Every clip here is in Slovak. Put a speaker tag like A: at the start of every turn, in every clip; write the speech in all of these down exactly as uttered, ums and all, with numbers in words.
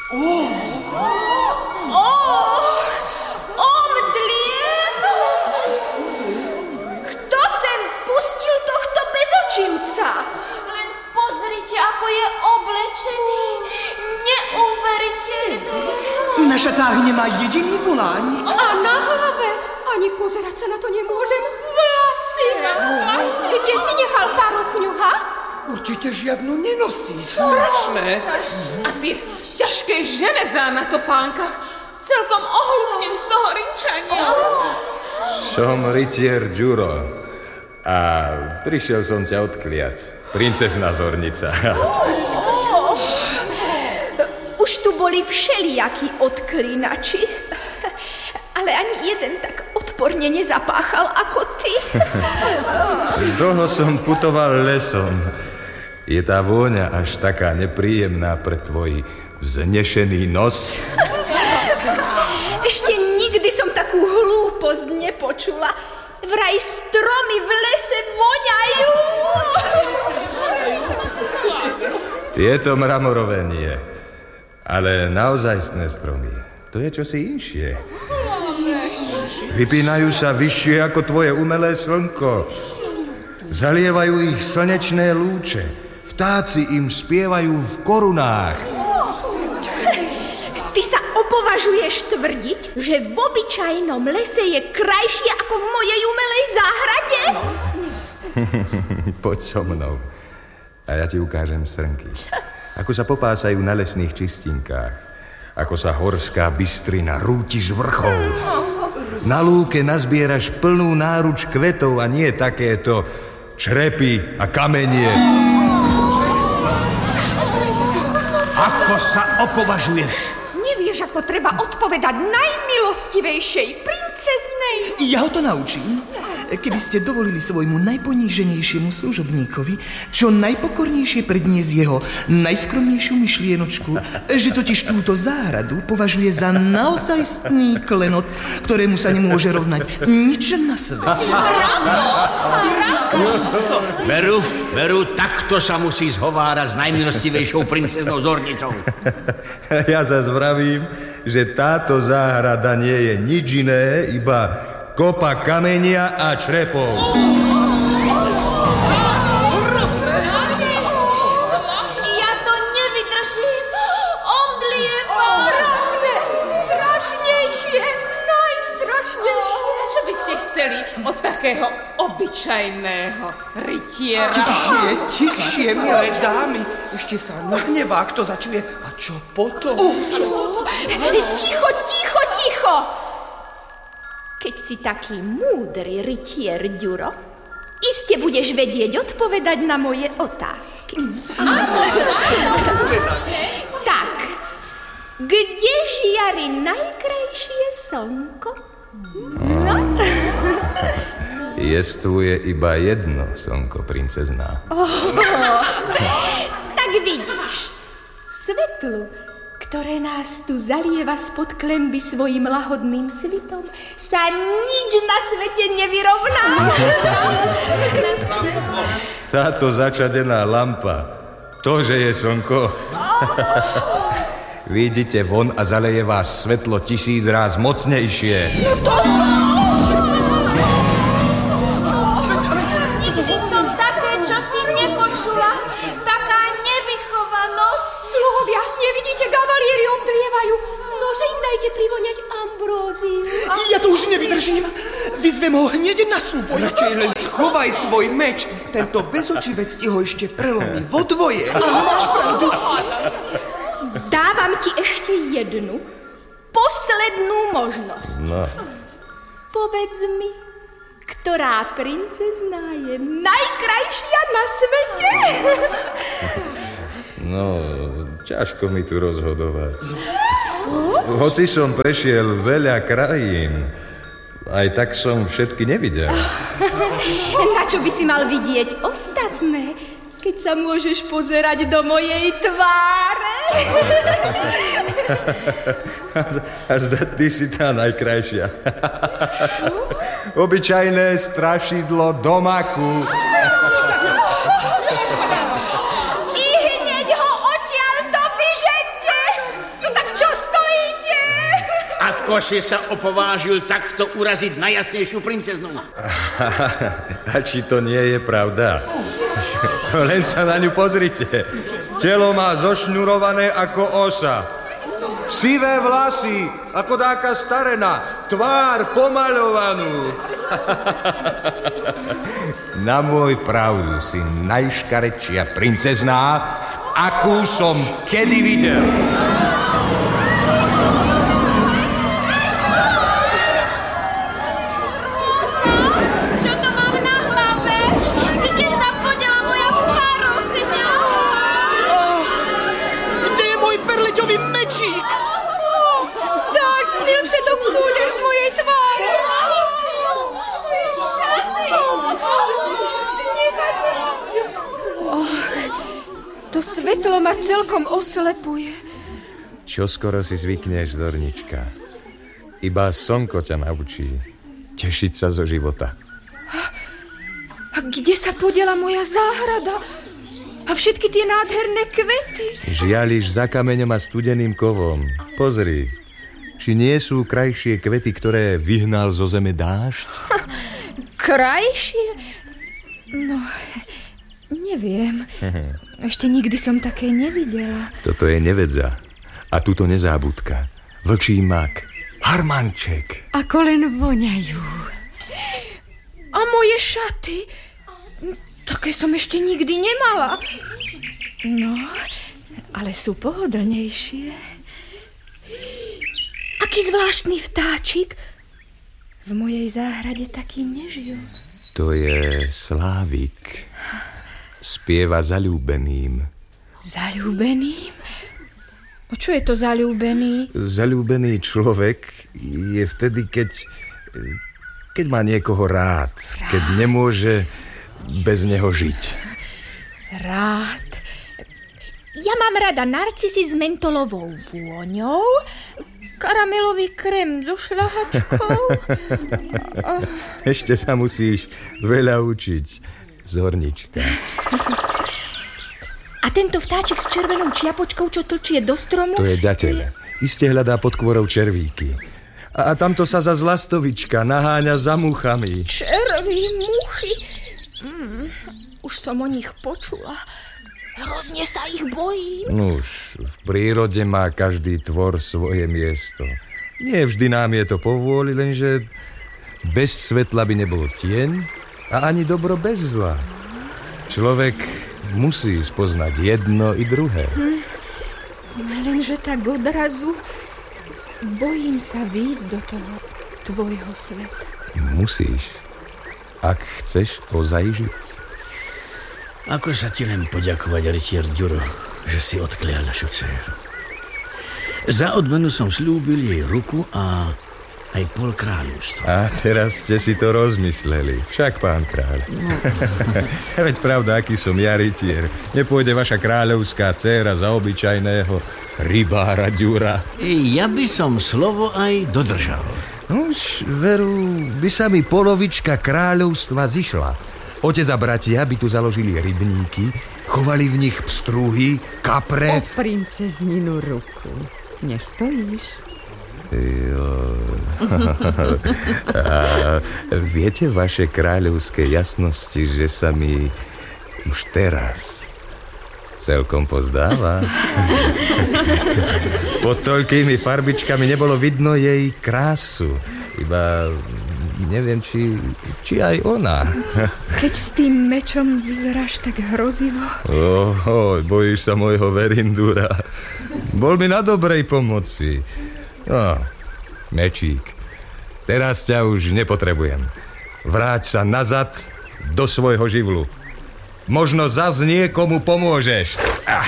A: Oh!
B: Oh! Omdliem! Kto sem vpustil tohto bezočivca?
C: Len pozrite, ako je oblečený. Neuveriteľné.
A: Naša táh nemá jediný voláň.
B: A na hlave ani pozerať sa na to nemôžem. Vlasy! Kde si nechal paruchňu, ha?
A: Určite žiadnu nenosí. Strašné.
D: A tie ťažké železá na topánkach. Celkom ohluchnem z toho rinčania.
E: Som rytier Ďuro a prišiel som ťa odkliať. Princezna Zornica.
B: Už tu boli všelijakí odklínači, ale ani jeden tak odporne nezapáchal ako ty.
E: Dlho som putoval lesom. Je tá vôňa až taká nepríjemná pre tvoj vznešený nos?
B: Ešte nikdy som takú hlúposť nepočula. Vraj stromy v lese voňajú.
E: Tieto mramorové nie, ale naozajstné stromy. To je čosi inšie. Vypínajú sa vyššie ako tvoje umelé slnko. Zalievajú ich slnečné lúče. Vtáci im spievajú v korunách.
B: Ty sa opovažuješ tvrdiť, že v obyčajnom lese je krajšie ako v mojej umelej záhrade?
E: Poď so mnou a ja ti ukážem srnky. Ako sa popásajú na lesných čistinkách. Ako sa horská bystrina rúti z vrchov. Na lúke nazbieraš plnú náruč kvetov a nie takéto črepy a kamenie.
A: Ako sa opovažuješ?
B: Nevieš, ako treba odpovedať najmilostivejšej princeznej?
A: Ja ho to naučím. Keby ste dovolili svojmu najponíženejšiemu služobníkovi čo najpokornejšie predniesť jeho najskromnejšiu myšlienočku, že totiž túto záhradu považuje za naozajstný klenot, ktorému sa nemôže rovnať nič na svete.
F: Veru, veru, takto sa musí zhovárať s najmilostivejšou princeznou Zornicou.
E: Ja zas vravím, že táto záhrada nie je nič iné, iba kopa kamenia a črepov.
C: Ja to nevydržím. Omdliem.
B: Strašné, strašnejšie, najstrašnejšie.
D: Čo by ste chceli od takého obyčajného rytiera?
A: Tichšie, tichšie, milé dámy. Ešte sa nahnevá, kto začuje. A čo potom? Oh, čo potom?
B: Ticho, ticho, ticho! Keď si taký múdry rytier, Ďuro, iste budeš vedieť odpovedať na moje otázky. Tak, kde žiari najkrajšie slnko? No?
E: Jestvuje iba jedno slnko, princezná.
B: Oh, tak vidíš, svetlu, ktoré nás tu zalieva spod klenby svojim lahodným svitom, sa nič na svete nevyrovná.
E: Táto začadená lampa, to, že je slnko. Vidíte von a zaleje vás svetlo tisíc ráz mocnejšie.
B: No to...
C: Nikdy som také čosi nepočula. Taká nevychovanosť.
B: Sluhovia, nevidíte, kavalieri omdlievajú. Nože im dajte privoňať ambróziu.
A: Ja to už nevydržím. Vyzvem ho hneď na súboj. Radšej len schovaj svoj meč. Tento bezočivec ti ho ešte prelomí vo dvoje. Aha, máš pravdu.
B: Dávam ti ešte jednu, poslednú možnosť.
E: No.
B: Povedz mi, ktorá princezná je najkrajšia na svete?
E: No, ťažko mi tu rozhodovať. Hoci som prešiel veľa krajín, aj tak som všetky nevidel.
B: Na čo by si mal vidieť ostatné, keď sa môžeš pozerať do mojej tváre?
E: A zda, ty si tá najkrajšia. Čo? Obyčajné strašidlo domaku.
B: I hneď ho odtiaľto vyžente! No tak
F: Ako si sa opovážil takto uraziť najjasnejšiu princeznu?
E: A či to nie je pravda? Len sa na ňu pozrite. Telo má zošnurované ako osa. Sivé vlasy, ako dáka starena. Tvár pomaľovanú. Na môj pravdu si najškarečšia princezná, akú som kedy videl.
C: Čo to mám na hlave? Kde sa podela moja parochňa?
A: Oh, kde je môj perleťový mečík?
B: Dáš zmiel všetok púder z mojej tváre. Oh, to svetlo ma celkom oslepuje.
E: Čo skoro si zvykneš, Zornička. Iba slnko ťa naučí tešiť sa zo života.
B: A kde sa podela moja záhrada? A všetky tie nádherné kvety?
E: Žiališ za kameňom a studeným kovom. Pozri, či nie sú krajšie kvety, ktoré vyhnal zo zeme dážď?
B: Krajšie? No, neviem. Ešte nikdy som také nevidela.
E: Toto je nevedza. A tuto nezábudka. Vlčí mak. Harmanček.
B: Ako len voňajú. A moje šaty? Také som ešte nikdy nemala. No, ale sú pohodlnejšie. Aký zvláštny vtáčik. V mojej záhrade taký nežijú.
E: To je Slávik. Spieva zaľúbeným.
B: Zaľúbeným? O čo je to zaľúbený?
E: Zaľúbený človek je vtedy, keď, keď má niekoho rád. rád. Keď nemôže bez neho žiť.
B: Rád. Ja mám rada narcisy s mentolovou vôňou, karamelový krém so šľahačkou.
E: Ešte sa musíš veľa učiť, Zornička.
B: A tento vtáčik s červenou čiapočkou, čo tlčie do stromu?
E: To je ďateľ. Je... Iste hľadá pod kôrou červíky. A, a tamto sa za lastovička naháňa za muchami.
B: Červí, muchy. Mm, už som o nich počula. Hrozne sa ich bojím.
E: Nuž, v prírode má každý tvor svoje miesto. Nie vždy nám je to povôli, lenže bez svetla by nebol tieň a ani dobro bez zla. Človek musí spoznať jedno i druhé. Hm.
B: Lenže tak odrazu bojím sa výjsť do toho tvojho sveta.
E: Musíš, ak chceš ozaj žiť.
F: Ako sa ti len poďakovať, rytier Ďuro, že si odklial našu dceru. Za odmenu som slúbil jej ruku a aj pol kráľovstva.
E: A teraz ste si to rozmysleli. Však, pán kráľ. No. Veď pravda, aký som ja rytier. Nepôjde vaša kráľovská dcéra za obyčajného rybára Ďura.
F: Ja by som slovo aj dodržal.
E: Už, veru, by sa mi polovička kráľovstva zišla. Otec a bratia by tu založili rybníky, chovali v nich pstruhy, kapre...
G: O princezninu ruku. Nestojíš?
E: Jo. A viete, vaše kráľovské jasnosti, že sa mi už teraz celkom pozdáva. Pod toľkými farbičkami nebolo vidno jej krásu. Iba neviem, či, či aj ona.
B: Keď s tým mečom vyzeráš tak hrozivo.
E: Oh, oh, bojíš sa môjho Verindura. Bol mi na dobrej pomoci. No, mečík, teraz ťa už nepotrebujem. Vráť sa nazad do svojho živlu. Možno zas niekomu pomôžeš. Ah.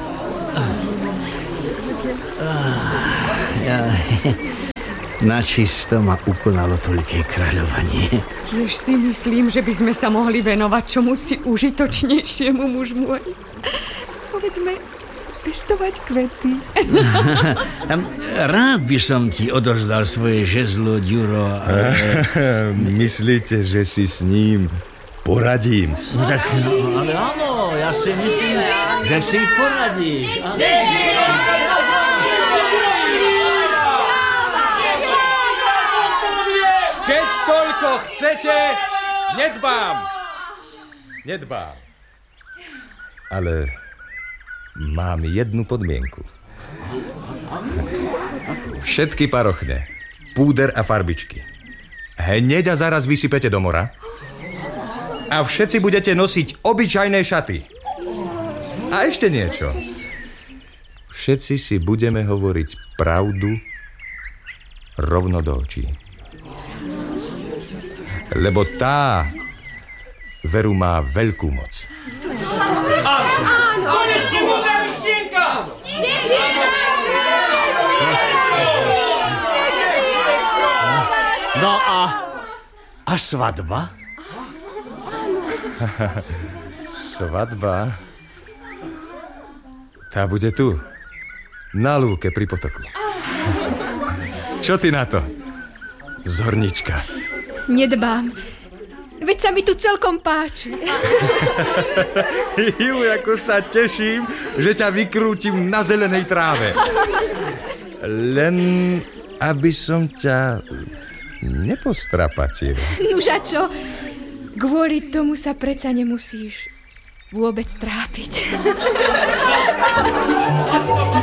F: Ja, načisto ma ukonalo toľké kráľovanie.
G: Tiež si myslím, že by sme sa mohli venovať čomusi užitočnejšiemu, muž môj. Povedzme, pestovať kvety.
F: Rád by som ti odozdal svoje žezlo, Ďuro, ale...
E: Myslíte, že si s ním poradím?
F: No tak, no, ale áno, ja si myslím, že si poradíš.
E: čo chcete, nedbám. Nedbám. Ale mám jednu podmienku. Všetky parochne, púder a farbičky hneď a zaraz vysypete do mora a všetci budete nosiť obyčajné šaty. A ešte niečo. Všetci si budeme hovoriť pravdu rovno do očí. Lebo tá veru má veľkú moc.
F: No a... A svadba?
E: Svadba? Tá bude tu. Na lúke pri potoku. Čo ty na to? Zornička.
B: Nedbám. Veď sa mi tu celkom páči.
E: Ju, ako sa teším, že ťa vykrútim na zelenej tráve. Len aby som ťa nepostrapatil.
B: Nuža čo? Kvôli tomu sa predsa nemusíš vôbec trápiť.